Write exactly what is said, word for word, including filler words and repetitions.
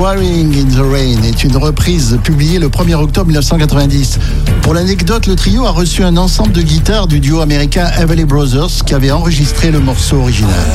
Crying in the Rain est une reprise publiée le premier octobre mille neuf cent quatre-vingt-dix. Pour l'anecdote, le trio a reçu un ensemble de guitares du duo américain Everly Brothers qui avait enregistré le morceau original.